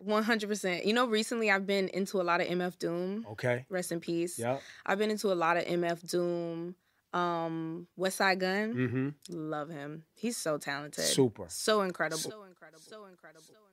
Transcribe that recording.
100%. You know, recently I've been into a lot of MF Doom. Okay. Rest in peace. Yep. I've been into a lot of MF Doom. West Side Gun. Mm-hmm. Love him. He's so talented. Super. So incredible. So incredible. So incredible.